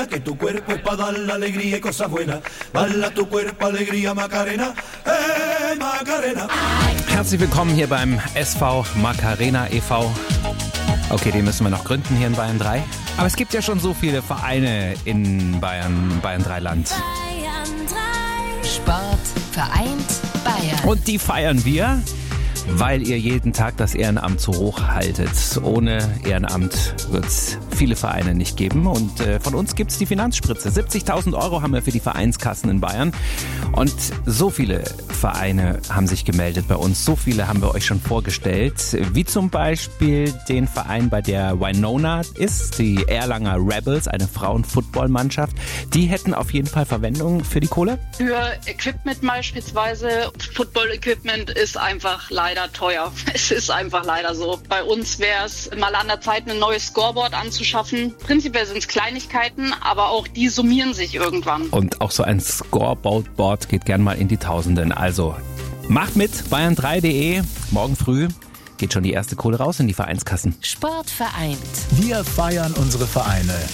Que tu cuerpo es para dar la alegría y cosas buenas. Bala tu cuerpo, alegría, Macarena. Macarena. Herzlich willkommen hier beim SV Macarena e.V. Okay, den müssen wir noch gründen hier in Bayern 3. Aber es gibt ja schon so viele Vereine in Bayern 3 Land. Bayern 3. Sport vereint Bayern. Und die feiern wir, weil ihr jeden Tag das Ehrenamt so hoch haltet. Ohne Ehrenamt wird es viele Vereine nicht geben. Und von uns gibt es die Finanzspritze. 70.000 € haben wir für die Vereinskassen in Bayern. Und so viele Vereine haben sich gemeldet bei uns. So viele haben wir euch schon vorgestellt. Wie zum Beispiel den Verein, bei der Winona ist, die Erlanger Rebels, eine Frauen-Football-Mannschaft. Die hätten auf jeden Fall Verwendung für die Kohle. Für Equipment beispielsweise. Football-Equipment ist einfach leider teuer. Es ist einfach leider so. Bei uns wäre es mal an der Zeit, ein neues Scoreboard anzuschaffen. Prinzipiell sind es Kleinigkeiten, aber auch die summieren sich irgendwann. Und auch so ein Scoreboard geht gern mal in die Tausenden. Also macht mit, bayern3.de. Morgen früh geht schon die erste Kohle raus in die Vereinskassen. Sport vereint. Wir feiern unsere Vereine.